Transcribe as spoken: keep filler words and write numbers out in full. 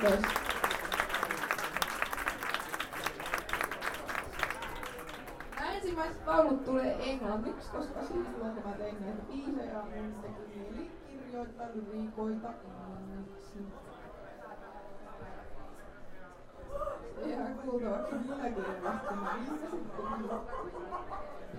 Kiitos. Nämä ensimmäiset laulut tulee englanniksi, koska silloin kun mä tein näitä biisejä, niin teki mieli kirjoittaa lyriikoita englanniksi. Ihan kuultavaksi minäkin vasta viimeiset.